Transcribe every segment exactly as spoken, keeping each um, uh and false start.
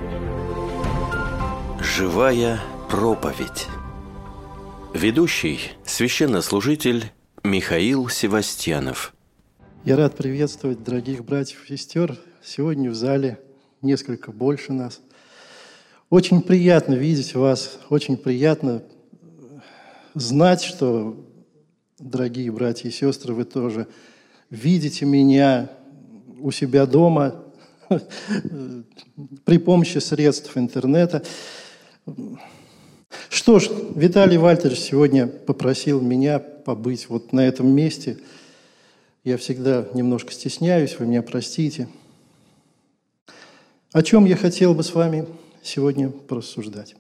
Живая проповедь. Ведущий – священнослужитель Михаил Севастьянов. Я рад приветствовать дорогих братьев и сестер. Сегодня в зале несколько больше нас. Очень приятно видеть вас, очень приятно знать, что, дорогие братья и сестры, вы тоже видите меня у себя дома при помощи средств интернета. Что ж, Виталий Вальтерович сегодня попросил меня побыть вот на этом месте. Я всегда немножко стесняюсь, вы меня простите. О чем я хотел бы с вами сегодня порассуждать?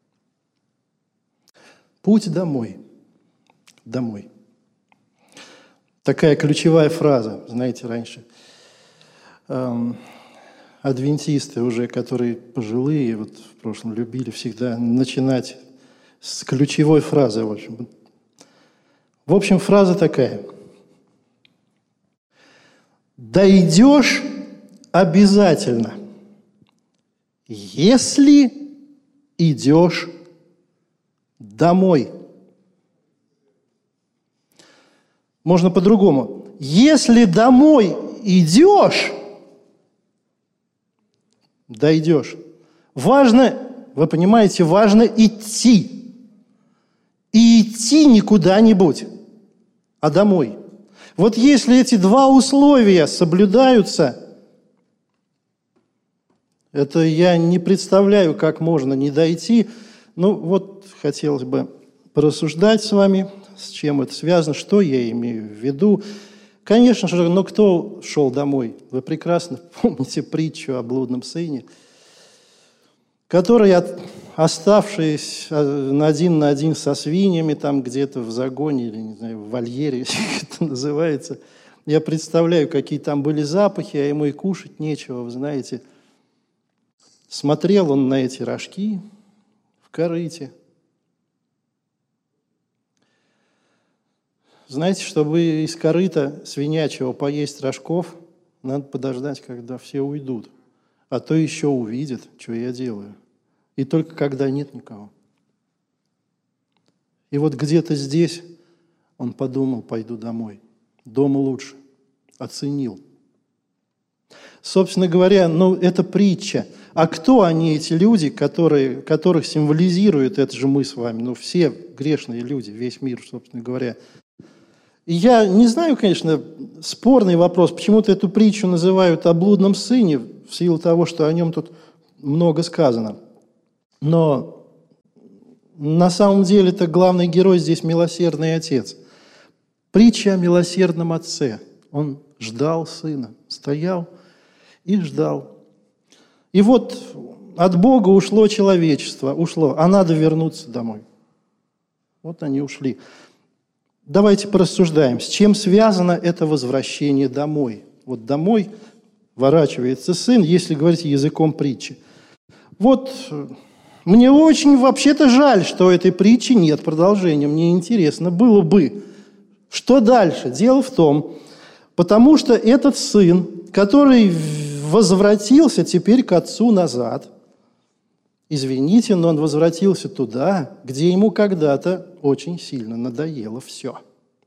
Путь домой. Домой. Такая ключевая фраза, знаете, раньше. Эм, адвентисты уже, которые пожилые, вот в прошлом любили всегда начинать с ключевой фразы. В общем, в общем фраза такая. Дойдешь обязательно, если идешь домой. Можно по-другому. Если домой идешь, дойдешь. Важно, вы понимаете, важно идти. И идти не куда-нибудь, а домой. Вот если эти два условия соблюдаются, это я не представляю, как можно не дойти. Ну вот хотелось бы порассуждать с вами, с чем это связано, что я имею в виду. Конечно же, но кто шел домой? Вы прекрасно помните притчу о блудном сыне, который, оставшись один на один со свиньями, там где-то в загоне или, не знаю, в вольере, это называется, я представляю, какие там были запахи, а ему и кушать нечего, вы знаете. Смотрел он на эти рожки в корыте. Знаете, чтобы из корыта свинячьего поесть рожков, надо подождать, когда все уйдут. А то еще увидят, что я делаю. И только когда нет никого. И вот где-то здесь он подумал, пойду домой. Дома лучше. Оценил. Собственно говоря, ну, это притча. А кто они, эти люди, которые, которых символизирует это же мы с вами? Ну, все грешные люди, весь мир, собственно говоря. И я не знаю, конечно, спорный вопрос. Почему-то эту притчу называют о блудном сыне, в силу того, что о нем тут много сказано. Но на самом деле-то главный герой здесь милосердный отец. Притча о милосердном отце. Он ждал сына, стоял и ждал. И вот от Бога ушло человечество, ушло, а надо вернуться домой. Вот они ушли. Давайте порассуждаем, с чем связано это возвращение домой. Вот домой ворачивается сын, если говорить языком притчи. Вот мне очень вообще-то жаль, что этой притчи нет продолжения. Мне интересно было бы, что дальше. Дело в том, потому что этот сын, который возвратился теперь к отцу назад, извините, но он возвратился туда, где ему когда-то очень сильно надоело все.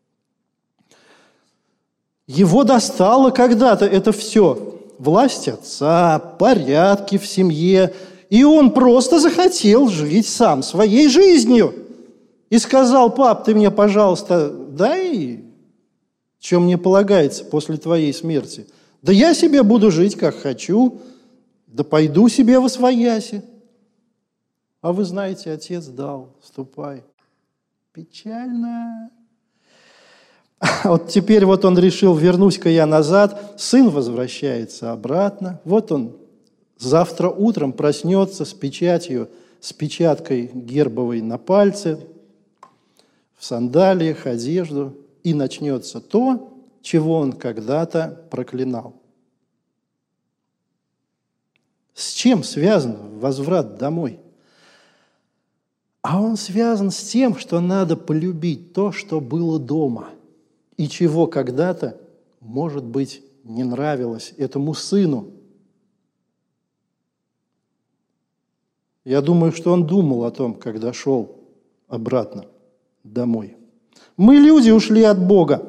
Его достало когда-то это все. Власть отца, порядки в семье. И он просто захотел жить сам своей жизнью. И сказал: пап, ты мне, пожалуйста, дай, что мне полагается после твоей смерти. Да я себе буду жить, как хочу. Да пойду себе восвояси. А вы знаете, отец дал, ступай. Печально. Вот теперь вот он решил, вернусь-ка я назад. Сын возвращается обратно. Вот он завтра утром проснется с печатью, с печаткой гербовой на пальце, в сандалиях, одежду. И начнется то, чего он когда-то проклинал. С чем связан возврат домой? А он связан с тем, что надо полюбить то, что было дома, и чего когда-то, может быть, не нравилось этому сыну. Я думаю, что он думал о том, когда шел обратно домой. Мы, люди, ушли от Бога.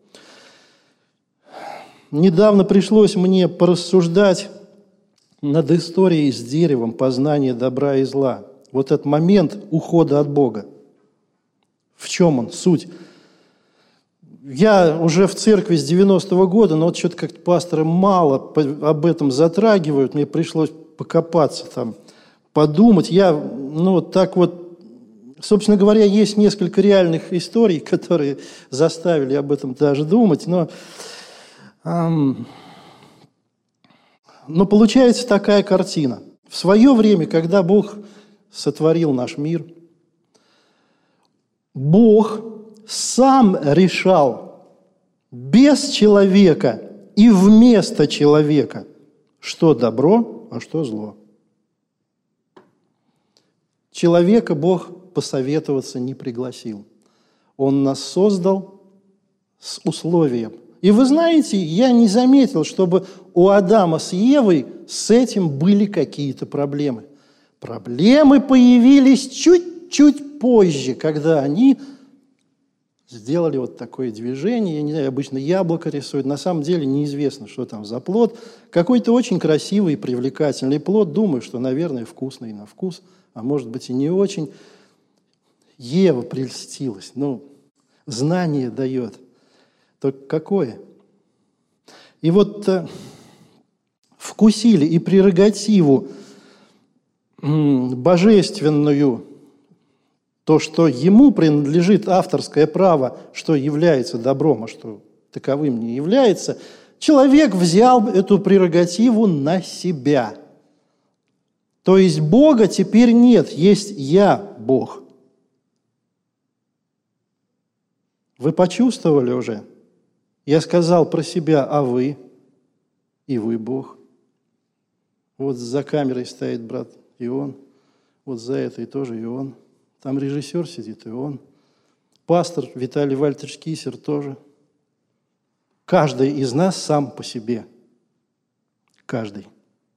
Недавно пришлось мне порассуждать над историей с деревом познания добра и зла. Вот этот момент ухода от Бога. В чем он? Суть. Я уже в церкви с девяностого года, но вот что-то как-то пасторы мало об этом затрагивают. Мне пришлось покопаться там, подумать. Я, ну, вот так вот, собственно говоря, есть несколько реальных историй, которые заставили об этом даже думать, но, эм, но получается такая картина. В свое время, когда Бог сотворил наш мир, Бог сам решал без человека и вместо человека, что добро, а что зло. Человека Бог посоветоваться не пригласил. Он нас создал с условием. И вы знаете, я не заметил, чтобы у Адама с Евой с этим были какие-то проблемы. Проблемы появились чуть-чуть позже, когда они сделали вот такое движение. Я не знаю, обычно яблоко рисуют. На самом деле неизвестно, что там за плод. Какой-то очень красивый и привлекательный плод. Думаю, что, наверное, вкусный на вкус, а может быть и не очень. Ева прельстилась. Ну, знание дает. Только какое? И вот э, вкусили и прерогативу м, божественную, то, что ему принадлежит авторское право, что является добром, а что таковым не является, человек взял эту прерогативу на себя. То есть Бога теперь нет, есть я, Бог. Вы почувствовали уже? Я сказал про себя, а вы? И вы Бог. Вот за камерой стоит брат Ион, вот за этой тоже Ион. Там режиссер сидит, и он. Пастор Виталий Вальтерович Кисер тоже. Каждый из нас сам по себе. Каждый.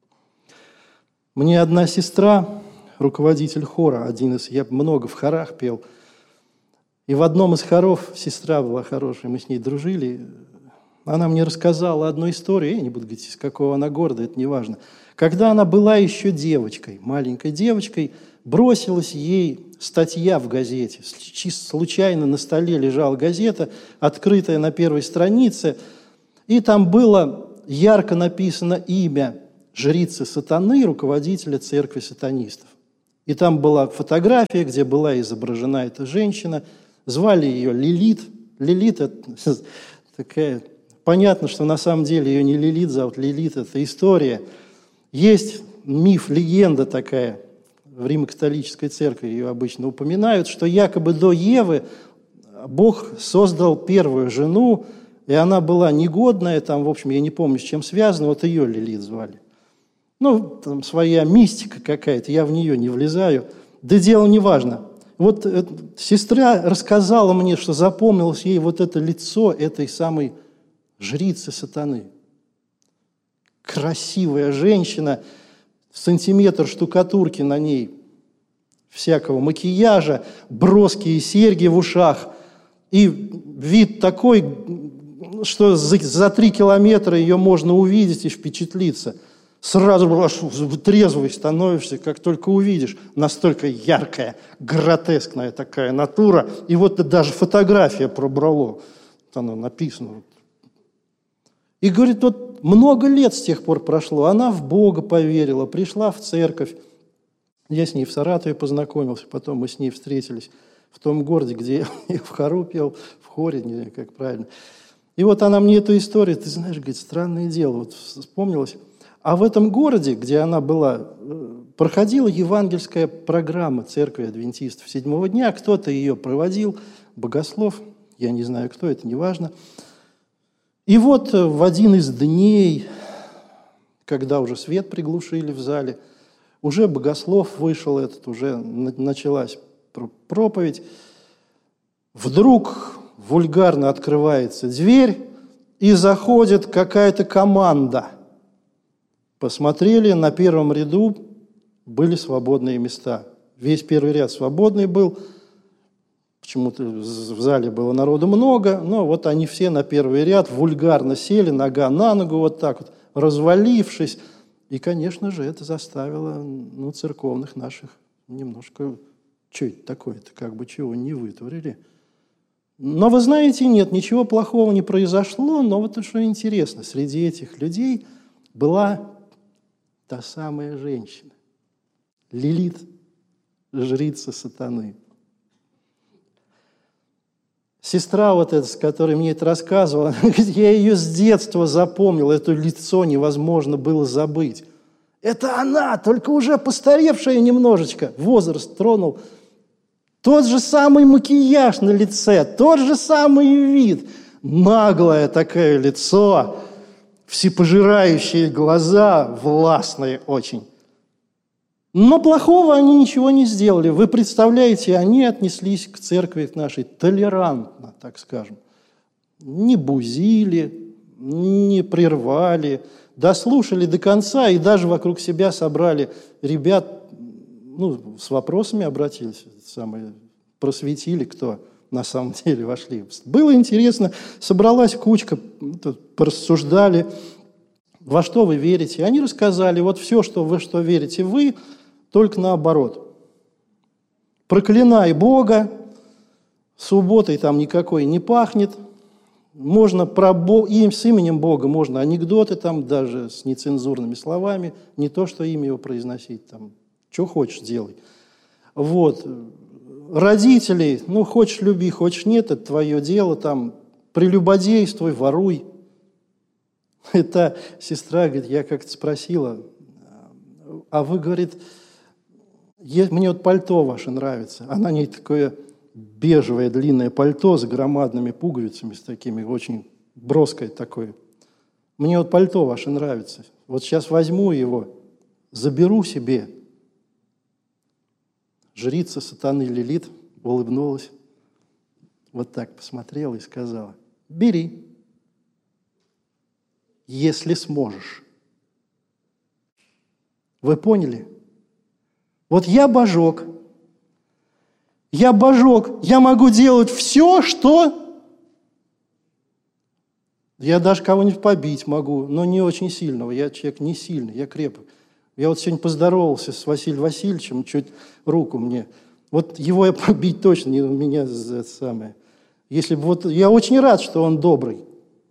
Мне одна сестра, руководитель хора, один из, я много в хорах пел, и в одном из хоров сестра была хорошая, мы с ней дружили, она мне рассказала одну историю, я не буду говорить, из какого она города, это не важно. Когда она была еще девочкой, маленькой девочкой, бросилась ей статья в газете. Чисто случайно на столе лежала газета, открытая на первой странице, и там было ярко написано имя жрицы сатаны, руководителя церкви сатанистов. И там была фотография, где была изображена эта женщина. Звали ее Лилит. Лилит – это такая... Понятно, что на самом деле ее не Лилит зовут, Лилит – это история. Есть миф, легенда такая, в Римо-католической церкви ее обычно упоминают, что якобы до Евы Бог создал первую жену, и она была негодная, там, в общем, я не помню, с чем связано, вот ее Лилит звали. Ну, там своя мистика какая-то, я в нее не влезаю, да дело не важно. Вот э, сестра рассказала мне, что запомнилось ей вот это лицо этой самой жрицы сатаны. Красивая женщина, сантиметр штукатурки на ней, всякого макияжа, броские серьги в ушах. И вид такой, что за, за три километра ее можно увидеть и впечатлиться. Сразу аж трезвый становишься, как только увидишь. Настолько яркая, гротескная такая натура. И вот даже фотография пробрало. Оно написано. И говорит, вот много лет с тех пор прошло. Она в Бога поверила, пришла в церковь. Я с ней в Саратове познакомился, потом мы с ней встретились в том городе, где я в хору пел, в хоре, не знаю, как правильно. И вот она мне эту историю, ты знаешь, говорит, странное дело, вот вспомнилось. А в этом городе, где она была, проходила евангельская программа церкви адвентистов седьмого дня. Кто-то ее проводил, богослов, я не знаю кто, это не важно. И вот в один из дней, когда уже свет приглушили в зале, уже богослов вышел этот, уже началась проповедь. Вдруг вульгарно открывается дверь, и заходит какая-то команда. Посмотрели, на первом ряду были свободные места. Весь первый ряд свободный был. Почему-то в зале было народу много, но вот они все на первый ряд вульгарно сели, нога на ногу, вот так вот, развалившись. И, конечно же, это заставило ну, церковных наших немножко... Что это такое-то? Как бы чего не вытворили? Но вы знаете, нет, ничего плохого не произошло, но вот что интересно, среди этих людей была та самая женщина, Лилит, жрица сатаны. Сестра вот эта, с которой мне это рассказывала, я ее с детства запомнил, это лицо невозможно было забыть. Это она, только уже постаревшая немножечко, возраст тронул. Тот же самый макияж на лице, тот же самый вид. Наглое такое лицо, всепожирающие глаза, властные очень. Но плохого они ничего не сделали. Вы представляете, они отнеслись к церкви нашей толерантно, так скажем. Не бузили, не прервали, дослушали до конца и даже вокруг себя собрали ребят, ну, с вопросами обратились, самые, просветили, кто на самом деле вошли. Было интересно, собралась кучка, порассуждали, во что вы верите. Они рассказали, вот все, что вы что верите вы, только наоборот. Проклинай Бога, субботой там никакой не пахнет, можно про Бог, им с именем Бога можно анекдоты там даже с нецензурными словами, не то, что имя его произносить там, что хочешь делай. Вот. Родителей, ну, хочешь люби, хочешь нет, это твое дело, там, прелюбодействуй, воруй. Эта сестра, говорит, я как-то спросила, а вы, говорит, мне вот пальто ваше нравится. А на ней такое бежевое длинное пальто с громадными пуговицами, с такими, очень броское такое. Мне вот пальто ваше нравится. Вот сейчас возьму его, заберу себе. Жрица сатаны Лилит улыбнулась, вот так посмотрела и сказала, бери, если сможешь. Вы поняли? Вот я божок, я божок, я могу делать все, что... Я даже кого-нибудь побить могу, но не очень сильного, я человек не сильный, я крепок. Я вот сегодня поздоровался с Василием Васильевичем, чуть руку мне. Вот его я побить точно не у меня это самое. Если бы вот я очень рад, что он добрый.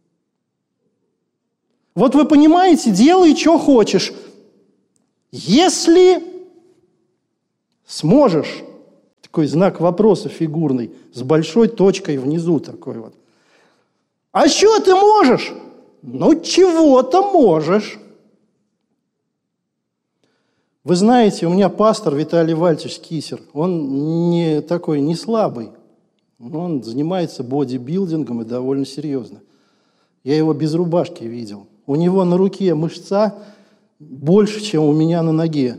Вот вы понимаете, делай, что хочешь. Если сможешь, такой знак вопроса фигурный, с большой точкой внизу такой вот. А что ты можешь? Ну, чего-то можешь. Вы знаете, у меня пастор Виталий Вальтович Кисер, он не такой, не слабый, он занимается бодибилдингом и довольно серьезно. Я его без рубашки видел. У него на руке мышца больше, чем у меня на ноге.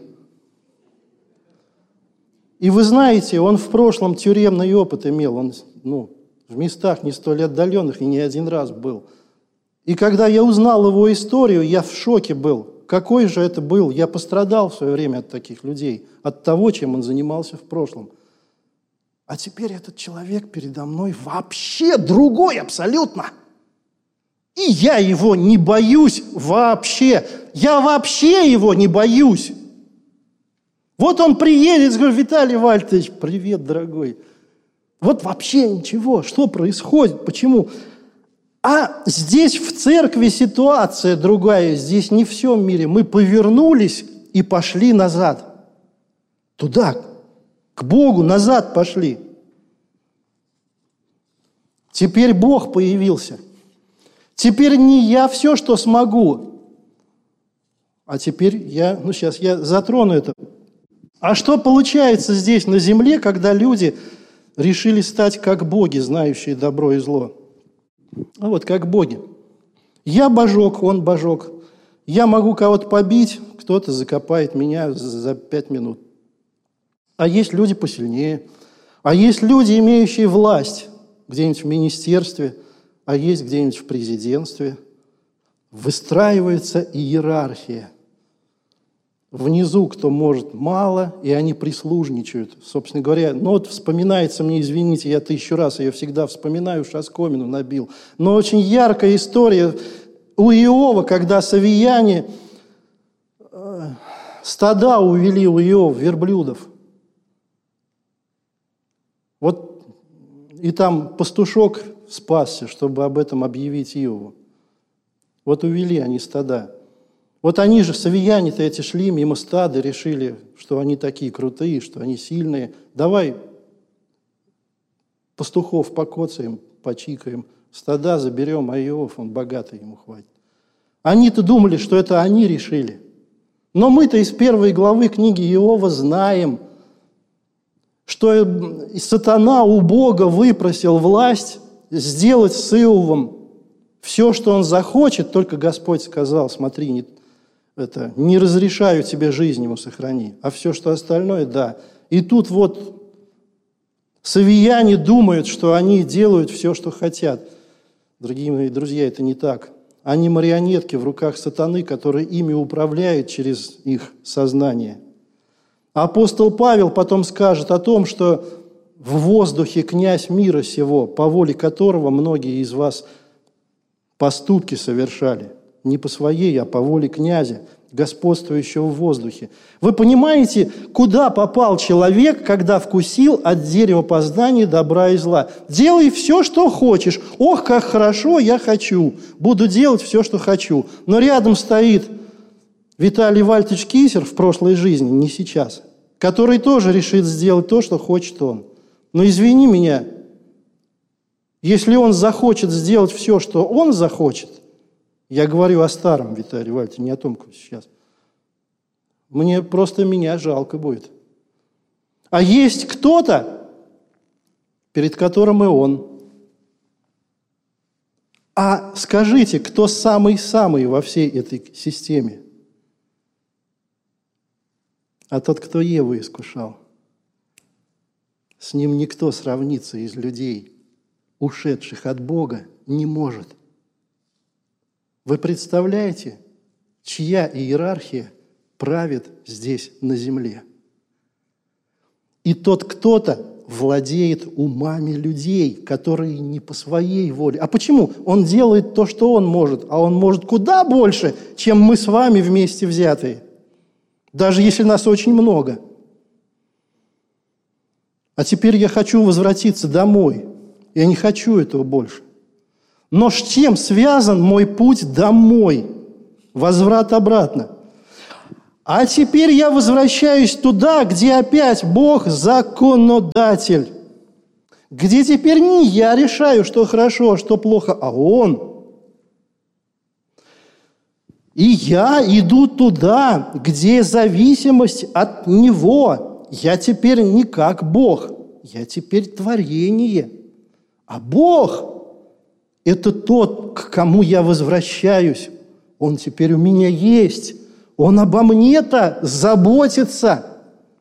И вы знаете, он в прошлом тюремный опыт имел, он ну, в местах не столь отдаленных и не один раз был. И когда я узнал его историю, я в шоке был. Какой же это был? Я пострадал в свое время от таких людей, от того, чем он занимался в прошлом. А теперь этот человек передо мной вообще другой абсолютно. И я его не боюсь вообще. Я вообще его не боюсь. Вот он приедет, говорит, Виталий Вальтович, привет, дорогой. Вот вообще ничего. Что происходит? Почему? А здесь в церкви ситуация другая, здесь не в всем мире. Мы повернулись и пошли назад. Туда, к Богу, назад пошли. Теперь Бог появился. Теперь не я все, что смогу, а теперь я, ну сейчас я затрону это. А что получается здесь на земле, когда люди решили стать как боги, знающие добро и зло? А вот как боги. Я божок, он божок. Я могу кого-то побить, кто-то закопает меня за пять минут. А есть люди посильнее. А есть люди, имеющие власть где-нибудь в министерстве, а есть где-нибудь в президентстве. Выстраивается иерархия. внизу, кто может мало, и они прислужничают. Собственно говоря, ну вот вспоминается мне, извините, я тысячу раз ее всегда вспоминаю, шаскомину набил. Но очень яркая история у Иова, когда савияне э, стада увели у Иова, верблюдов. Вот и там пастушок спасся, чтобы об этом объявить Иову. Вот увели они стада. Вот они же, савияне-то эти, шли мимо стада, решили, что они такие крутые, что они сильные. Давай пастухов покоцаем, почикаем, стада заберем, а Иов, он богатый, ему хватит. Они-то думали, что это они решили. Но мы-то из первой главы книги Иова знаем, что сатана у Бога выпросил власть сделать с Иовом все, что он захочет, только Господь сказал, смотри, не, это, не разрешаю тебе жизнь ему сохрани, а все, что остальное, да. И тут вот савияне думают, что они делают все, что хотят. Дорогие мои друзья, это не так. Они марионетки в руках сатаны, которые ими управляют через их сознание. Апостол Павел потом скажет о том, что в воздухе князь мира сего, по воле которого многие из вас поступки совершали. Не по своей, а по воле князя, господствующего в воздухе. Вы понимаете, куда попал человек, когда вкусил от дерева познания добра и зла? Делай все, что хочешь. Ох, как хорошо, я хочу. Буду делать все, что хочу. Но рядом стоит Виталий Вальтович Кисер в прошлой жизни, не сейчас, который тоже решит сделать то, что хочет он. Но извини меня, если он захочет сделать все, что он захочет, я говорю о старом Виталии Вальтовиче, не о том, кто сейчас, мне просто меня жалко будет. А есть кто-то, перед которым и он. А скажите, кто самый-самый во всей этой системе? А тот, кто Еву искушал. С ним никто сравниться из людей, ушедших от Бога, не может. Вы представляете, чья иерархия правит здесь на земле? И тот кто-то владеет умами людей, которые не по своей воле. А почему? Он делает то, что он может, а он может куда больше, чем мы с вами вместе взятые. Даже если нас очень много. А теперь я хочу возвратиться домой. Я не хочу этого больше. Но с чем связан мой путь домой? Возврат обратно. А теперь я возвращаюсь туда, где опять Бог законодатель. Где теперь не я решаю, что хорошо, а что плохо, а Он. И я иду туда, где зависимость от Него. Я теперь не как Бог, я теперь творение. А Бог – это тот, к кому я возвращаюсь. Он теперь у меня есть. Он обо мне-то заботится.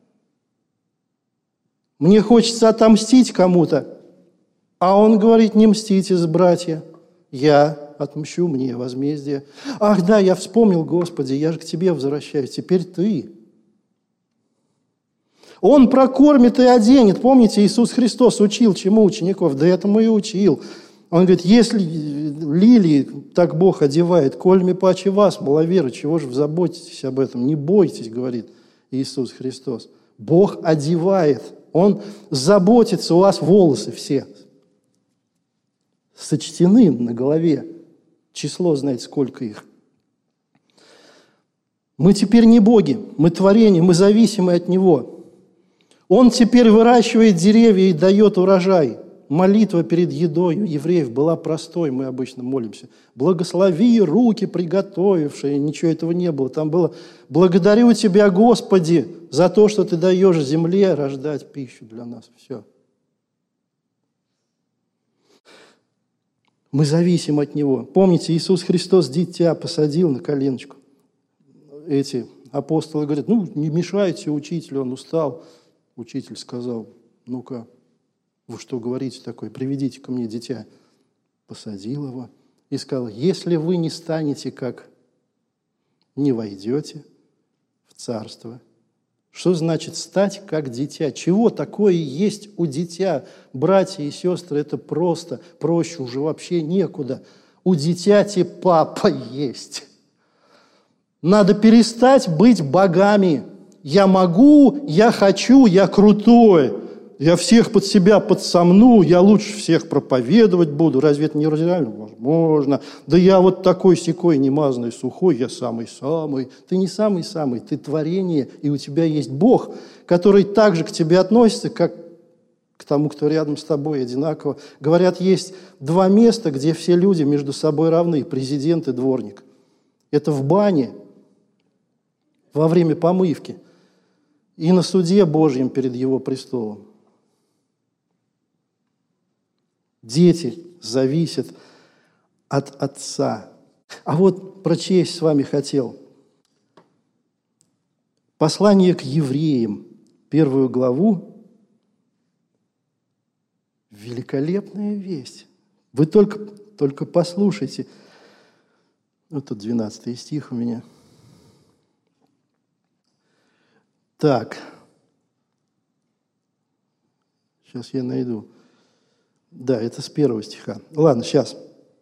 Мне хочется отомстить кому-то. А он говорит, не мстите, братья. Я отмщу, мне возмездие. Ах да, я вспомнил, Господи, я же к Тебе возвращаюсь. Теперь Ты. Он прокормит и оденет. Помните, Иисус Христос учил чему учеников? Да этому и учил. Он говорит, если лилии так Бог одевает, кольми паче вас, маловеры, чего же вы заботитесь об этом? Не бойтесь, говорит Иисус Христос. Бог одевает. Он заботится. У вас волосы все сочтены на голове. Число, знаете, сколько их. Мы теперь не боги, мы творение, мы зависимы от Него. Он теперь выращивает деревья и дает урожай. Молитва перед едой у евреев была простой, мы обычно молимся. Благослови руки приготовившие, ничего этого не было. Там было благодарю Тебя, Господи, за то, что Ты даешь земле рождать пищу для нас. Все. Мы зависим от Него. Помните, Иисус Христос дитя посадил на коленочку. Эти апостолы говорят, ну, не мешайте учителю, он устал. Учитель сказал, ну-ка, вы что говорите такое? Приведите ко мне дитя. Посадил его и сказал, если вы не станете как, не войдете в царство. Что значит стать как дитя? Чего такое есть у дитя? Братья и сестры, это просто, проще уже вообще некуда. У дитяти папа есть. Надо перестать быть богами. Я могу, я хочу, я крутой. Я всех под себя подсомну, я лучше всех проповедовать буду. Разве это не реально? Возможно. Да я вот такой-сякой, немазанный, сухой, я самый-самый. Ты не самый-самый, ты творение, и у тебя есть Бог, который так же к тебе относится, как к тому, кто рядом с тобой, одинаково. Говорят, есть два места, где все люди между собой равны, президент и дворник. Это в бане, во время помывки, и на суде Божьем перед его престолом. Дети зависят от отца. А вот прочесть с вами хотел. Послание к евреям, первую главу. Великолепная весть. Вы только, только послушайте. Вот тут двенадцатый стих у меня. Так. Сейчас я найду. Да, это с первого стиха. Ладно, сейчас.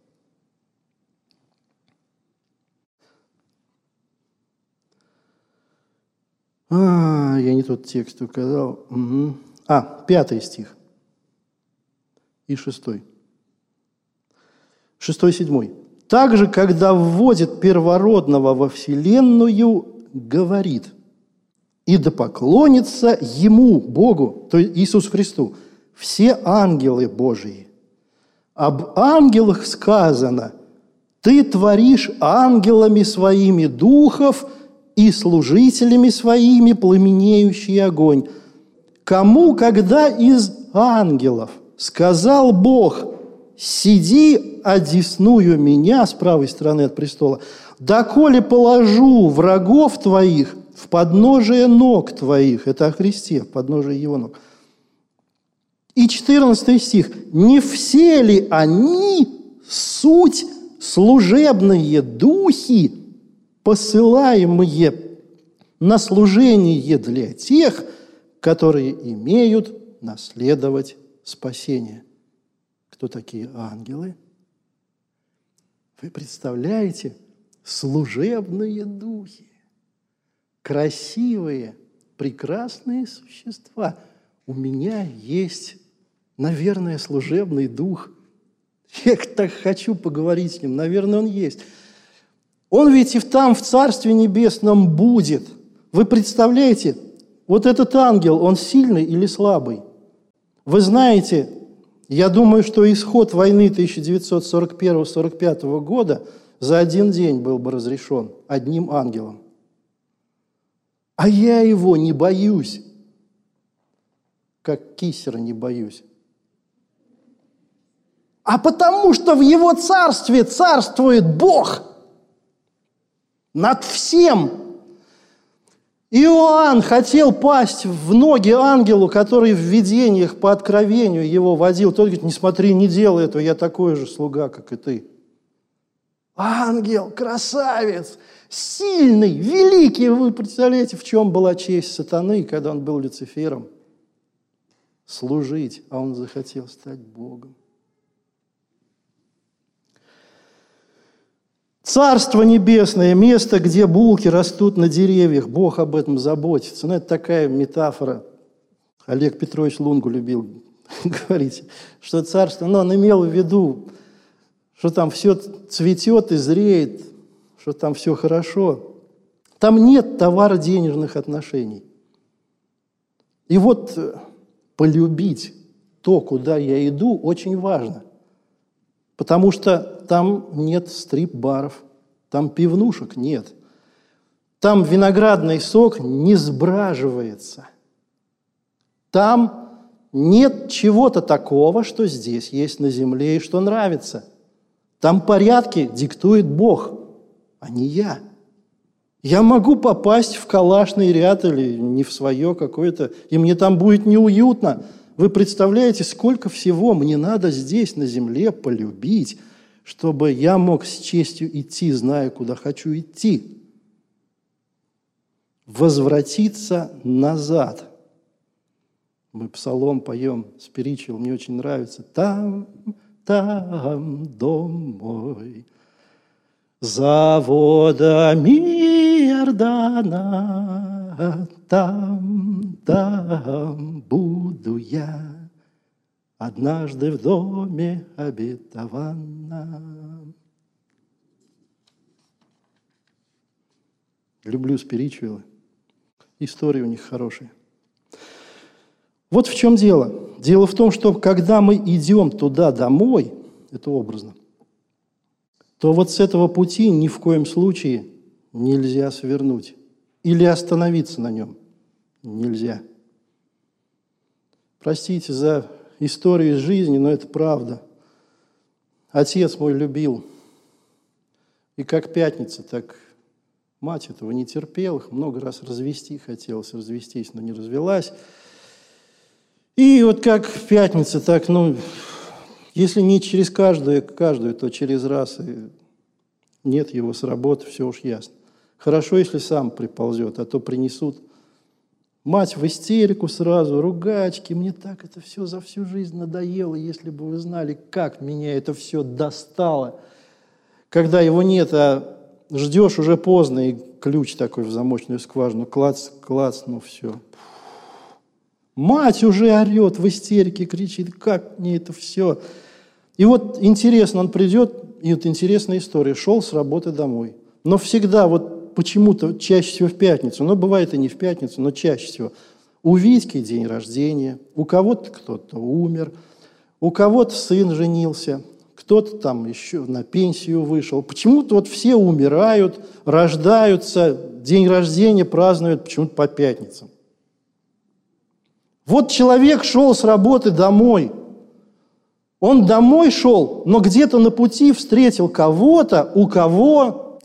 А, я не тот текст указал. Угу. А, пятый стих. И шестой. Шестой, седьмой. Также, когда вводит первородного во вселенную, говорит, и да поклонится Ему, Богу, то есть Иисусу Христу, все ангелы Божии. Об ангелах сказано, ты творишь ангелами своими духов и служителями своими пламенеющий огонь. Кому, когда из ангелов сказал Бог, сиди, одесную меня с правой стороны от престола, доколе положу врагов твоих в подножие ног твоих. Это о Христе, в подножие Его ног. И четырнадцатый стих. Не все ли они суть служебные духи, посылаемые на служение для тех, которые имеют наследовать спасение? Кто такие ангелы? Вы представляете? Служебные духи. Красивые, прекрасные существа. У меня есть, наверное, служебный дух. Я так хочу поговорить с ним. Наверное, он есть. Он ведь и там, в Царстве Небесном, будет. Вы представляете, вот этот ангел, он сильный или слабый? Вы знаете, я думаю, что исход войны тысяча девятьсот сорок первого — сорок пятого года за один день был бы разрешен одним ангелом. А я его не боюсь, как кисера не боюсь. А потому что в его царстве царствует Бог над всем. Иоанн хотел пасть в ноги ангелу, который в видениях по откровению его водил. Тот говорит, не смотри, не делай этого, я такой же слуга, как и ты. Ангел, красавец, сильный, великий. Вы представляете, в чем была честь сатаны, когда он был Люцифером? Служить, а он захотел стать Богом. Царство небесное, место, где булки растут на деревьях, Бог об этом заботится. Ну, это такая метафора. Олег Петрович Лунгу любил говорить, что царство, но он имел в виду, что там все цветет и зреет, что там все хорошо. Там нет товаро-денежных отношений. И вот полюбить то, куда я иду, очень важно. Потому что там нет стрип-баров, там пивнушек нет. Там виноградный сок не сбраживается. Там нет чего-то такого, что здесь есть на земле и что нравится. Там порядки диктует Бог, а не я. Я могу попасть в калашный ряд или не в свое какое-то, и мне там будет неуютно. Вы представляете, сколько всего мне надо здесь, на земле, полюбить, чтобы я мог с честью идти, зная, куда хочу идти. возвратиться назад. Мы псалом поем, спиричуал, мне очень нравится. Там, там дом мой, за водами Иордана, там, там буду я, однажды в доме обетованном. Люблю спиричуалы. Истории у них хорошие. Вот в чем дело. Дело в том, что когда мы идем туда домой, это образно, то вот с этого пути ни в коем случае нельзя свернуть. Или остановиться на нем нельзя. Простите за историю из жизни, но это правда. Отец мой любил. И как пятница, так мать этого не терпела. Их много раз развести хотелось, развестись, но не развелась. И вот как в пятницу, так, ну, если не через каждую, каждую, то через раз. И нет его с работы, все уж ясно. Хорошо, если сам приползет, а то принесут. Мать в истерику сразу, ругачки. Мне так это все за всю жизнь надоело, если бы вы знали, как меня это все достало. Когда его нет, а ждешь уже поздно, и ключ такой в замочную скважину, клац, клац, ну все. Мать уже орет в истерике, кричит, как мне это все. И вот интересно, он придет, и вот интересная история, шел с работы домой. Но всегда вот почему-то чаще всего в пятницу, но бывает и не в пятницу, но чаще всего. У Витьки день рождения, у кого-то кто-то умер, у кого-то сын женился, кто-то там еще на пенсию вышел. Почему-то вот все умирают, рождаются, день рождения празднуют почему-то по пятницам. Вот человек шел с работы домой. Он домой шел, но где-то на пути встретил кого-то, у кого.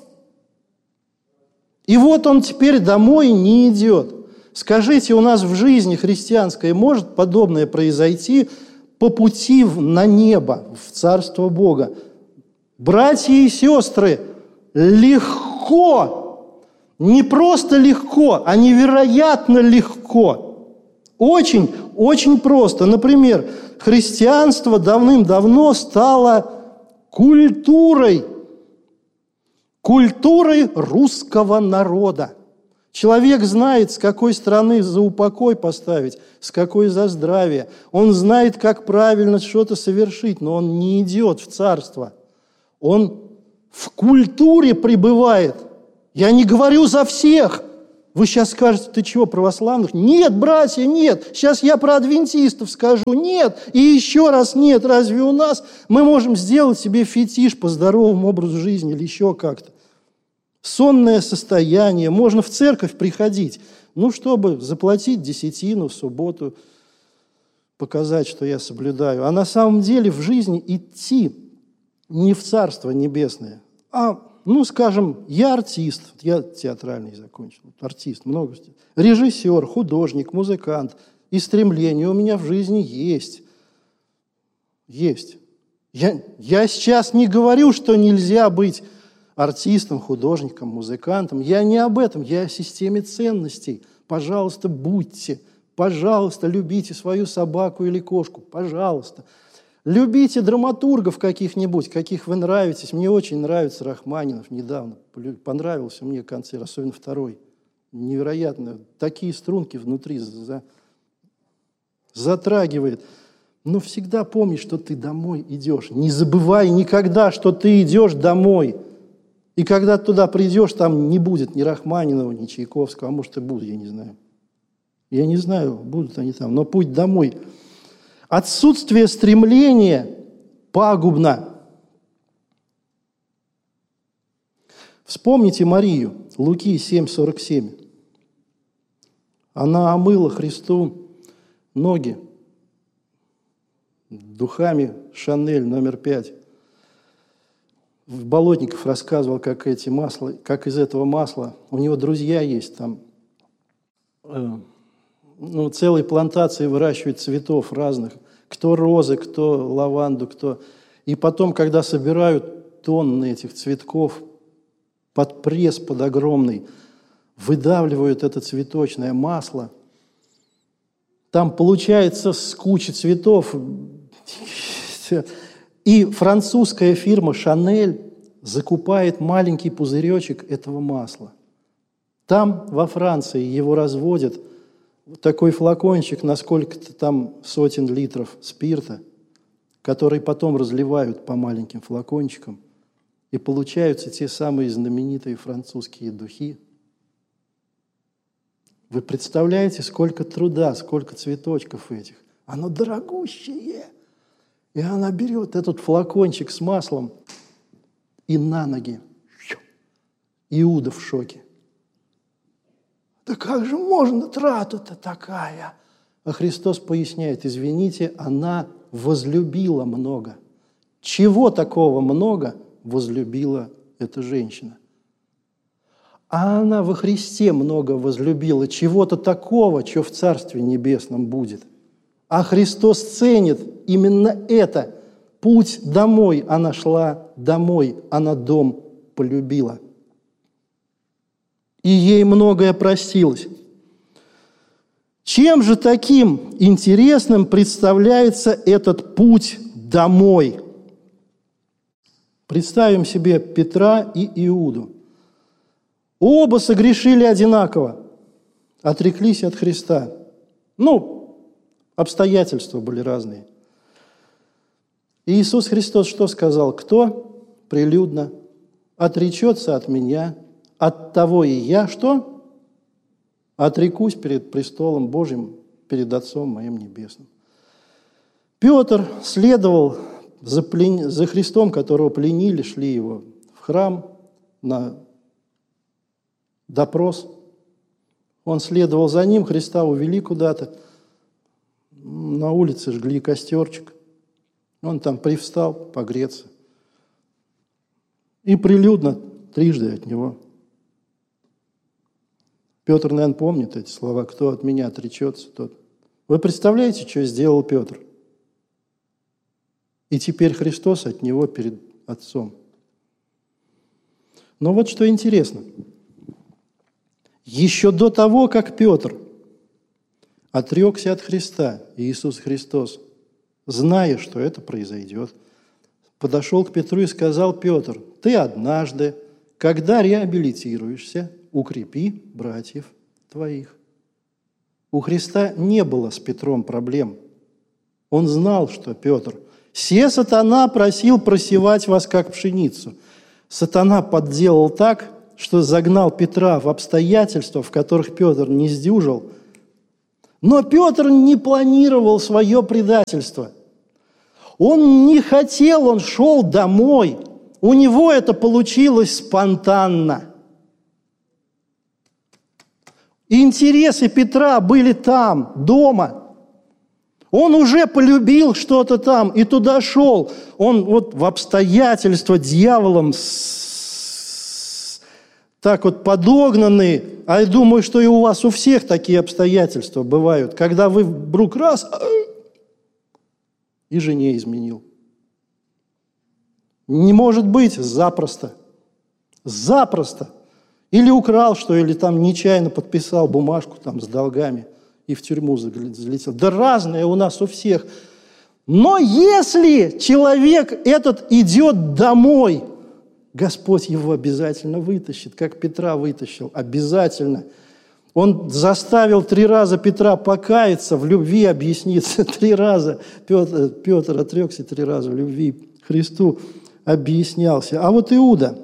И вот он теперь домой не идет. Скажите, у нас в жизни христианской может подобное произойти по пути на небо, в Царство Бога? Братья и сестры, легко, не просто легко, а невероятно легко. Очень, очень просто. Например, христианство давным-давно стало культурой, культурой русского народа. Человек знает, с какой стороны за упокой поставить, с какой за здравие. Он знает, как правильно что-то совершить, но он не идет в царство. Он в культуре пребывает. Я не говорю за всех. Вы сейчас скажете, ты чего, православных? Нет, братья, нет. Сейчас я про адвентистов скажу. Нет. И еще раз нет. Разве у нас мы можем сделать себе фетиш по здоровому образу жизни или еще как-то? Сонное состояние. Можно в церковь приходить, ну, чтобы заплатить десятину в субботу, показать, что я соблюдаю. А на самом деле в жизни идти не в Царство Небесное, а... Ну, скажем, я артист, я театральный закончил, артист, много, режиссер, художник, музыкант, и стремления у меня в жизни есть. Есть. Я, я сейчас не говорю, что нельзя быть артистом, художником, музыкантом. Я не об этом, я о системе ценностей. Пожалуйста, будьте, пожалуйста, любите свою собаку или кошку, пожалуйста. Любите драматургов каких-нибудь, каких вы нравитесь. Мне очень нравится Рахманинов. Недавно понравился мне концерт, особенно второй. Невероятно. Такие струнки внутри за... затрагивает. Но всегда помни, что ты домой идешь. Не забывай никогда, что ты идешь домой. И когда туда придешь, там не будет ни Рахманинова, ни Чайковского. А может и будут, я не знаю. Я не знаю, будут они там. Но путь домой... Отсутствие стремления пагубно. Вспомните Марию, Луки семь сорок семь. Она омыла Христу ноги духами Шанель номер пять. Болотников рассказывал, как эти масла, как из этого масла, у него друзья есть там, э, ну, целые плантации выращивают цветов разных, кто розы, кто лаванду, кто... И потом, когда собирают тонны этих цветков под пресс, под огромный, выдавливают это цветочное масло. Там получается с кучи цветов. И французская фирма «Шанель» закупает маленький пузыречек этого масла. Там, во Франции, его разводят, такой флакончик на сколько-то там сотен литров спирта, который потом разливают по маленьким флакончикам, и получаются те самые знаменитые французские духи. Вы представляете, сколько труда, сколько цветочков этих? Оно дорогущее. И она берет этот флакончик с маслом и на ноги. Иуда в шоке. Да как же можно трата-то такая? А Христос поясняет, извините, она возлюбила много. Чего такого много возлюбила эта женщина? А она во Христе много возлюбила чего-то такого, что в Царстве Небесном будет. А Христос ценит именно это. Путь домой она шла, домой она дом полюбила. И ей многое простилось. Чем же таким интересным представляется этот путь домой? Представим себе Петра и Иуду. Оба согрешили одинаково, отреклись от Христа. Ну, обстоятельства были разные. И Иисус Христос что сказал? Кто прилюдно отречется от меня, от того и я, что? Отрекусь перед престолом Божьим, перед Отцом моим Небесным. Петр следовал за, плен... за Христом, которого пленили, шли его в храм на допрос. Он следовал за ним, Христа увели куда-то. На улице жгли костерчик. Он там привстал погреться. И прилюдно трижды от него. Петр, наверное, помнит эти слова: «Кто от меня отречется, тот». Вы представляете, что сделал Петр? И теперь Христос от него перед Отцом. Но вот что интересно. Еще до того, как Петр отрекся от Христа, Иисус Христос, зная, что это произойдет, подошел к Петру и сказал: «Петр, ты однажды, когда реабилитируешься, укрепи братьев твоих». У Христа не было с Петром проблем. Он знал, что Петр. «Се сатана просил просевать вас, как пшеницу». Сатана подделал так, что загнал Петра в обстоятельства, в которых Петр не сдюжил. Но Петр не планировал свое предательство. Он не хотел, он шел домой. У него это получилось спонтанно. Интересы Петра были там, дома. Он уже полюбил что-то там и туда шел. Он вот в обстоятельства дьяволом с... так вот подогнанный. А я думаю, что и у вас у всех такие обстоятельства бывают, когда вы вдруг раз и жене изменил. Не может быть, запросто. Запросто. Или украл что, или там нечаянно подписал бумажку там с долгами и в тюрьму залетел. Да разное у нас у всех. Но если человек этот идет домой, Господь его обязательно вытащит, как Петра вытащил, обязательно. Он заставил три раза Петра покаяться, в любви объясниться три раза. Петр, Петр отрекся три раза в любви Христу объяснялся. А вот Иуда.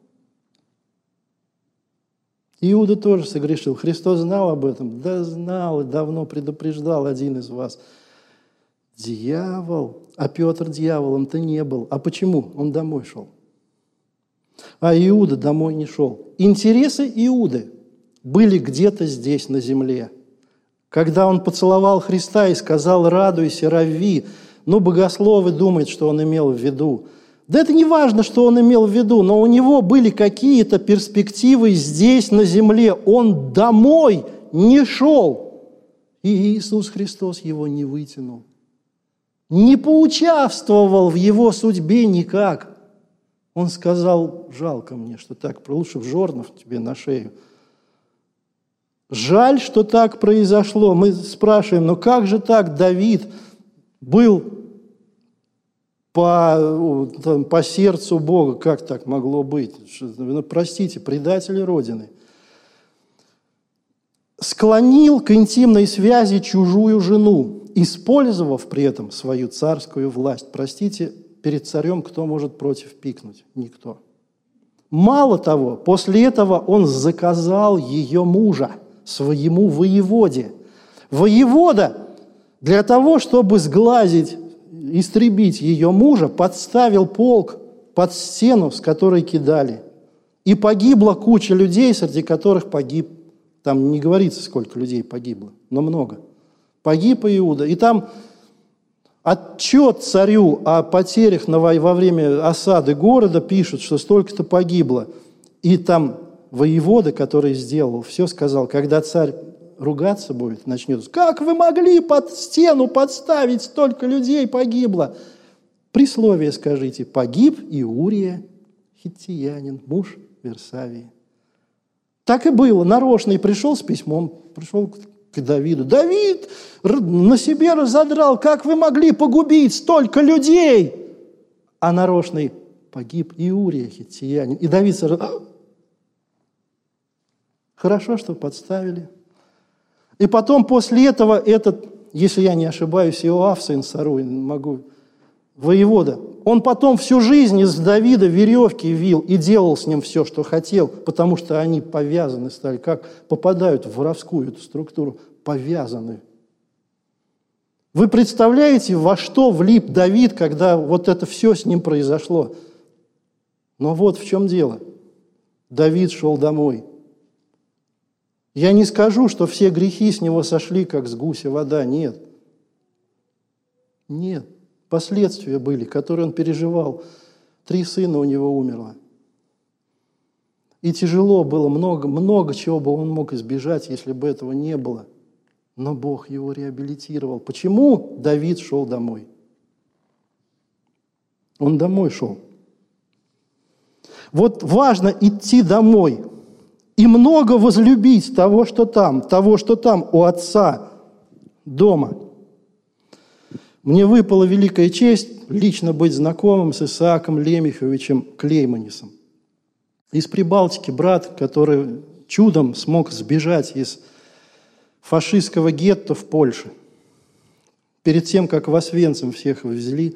Иуда тоже согрешил. Христос знал об этом? Да знал, и давно предупреждал один из вас. Дьявол. А Петр дьяволом-то не был. А почему? Он домой шел. А Иуда домой не шел. Интересы Иуды были где-то здесь, на земле. Когда он поцеловал Христа и сказал: «Радуйся, рави», ну, богословы думают, что он имел в виду. Да это не важно, что он имел в виду, но у него были какие-то перспективы здесь, на земле. Он домой не шел. И Иисус Христос его не вытянул. Не поучаствовал в его судьбе никак. Он сказал: «Жалко мне, что так, лучше в жорнов тебе на шею». Жаль, что так произошло. Мы спрашиваем, ну как же так Давид был по, там, по сердцу Бога? Как так могло быть? Ну, простите, предатели Родины. Склонил к интимной связи чужую жену, использовав при этом свою царскую власть. Простите, перед царем кто может против пикнуть? Никто. Мало того, после этого он заказал ее мужа своему воеводе. Воевода для того, чтобы сглазить, истребить ее мужа, подставил полк под стену, с которой кидали. И погибла куча людей, среди которых погиб, там не говорится, сколько людей погибло, но много. Погиб Иуда. И там отчет царю о потерях во время осады города пишут, что столько-то погибло. И там воевода, который сделал, все сказал, когда царь ругаться будет, начнет, как вы могли под стену подставить, столько людей погибло? Присловие скажите, погиб и Урия, хиттиянин, муж Версавии. Так и было. Нарочный пришел с письмом, пришел к Давиду. Давид на себе разодрал, как вы могли погубить столько людей? А нарочный погиб и Урия, хиттиянин. И Давид сразу... Хорошо, что подставили. И потом после этого этот, если я не ошибаюсь, Иоав, сын Саруи, могу, воевода, он потом всю жизнь из Давида веревки вил и делал с ним все, что хотел, потому что они повязаны стали, как попадают в воровскую эту структуру, повязаны. Вы представляете, во что влип Давид, когда вот это все с ним произошло? Но вот в чем дело. Давид шел домой. Я не скажу, что все грехи с него сошли, как с гуся вода. Нет. Нет. Последствия были, которые он переживал. Три сына у него умерло. И тяжело было, много, много чего бы он мог избежать, если бы этого не было. Но Бог его реабилитировал. Почему Давид шел домой? Он домой шел. Вот важно идти домой и много возлюбить того, что там, того, что там у отца дома. Мне выпала великая честь лично быть знакомым с Исааком Лемеховичем Клейманисом. Из Прибалтики брат, который чудом смог сбежать из фашистского гетто в Польше. Перед тем, как в Освенцим всех везли,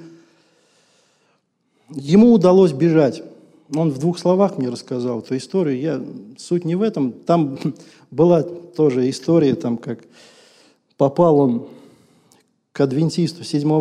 ему удалось бежать. Он в двух словах мне рассказал эту историю. Я, суть не в этом. Там была тоже история, там, как попал он к адвентисту седьмого